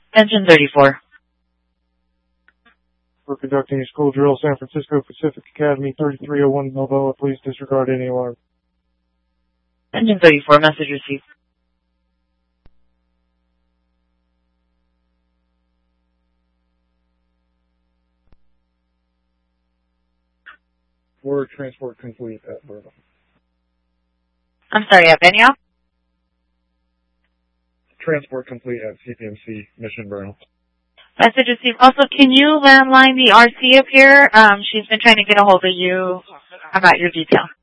Engine 34. We're conducting a school drill, San Francisco Pacific Academy 3301 Balboa. Please disregard any alarm. Engine 34, message received. Word transport complete at Burnham. I'm sorry, at Benioff? Transport complete at CPMC Mission Burnham. Message received. Also, can you landline the RC up here? She's been trying to get a hold of you about your detail.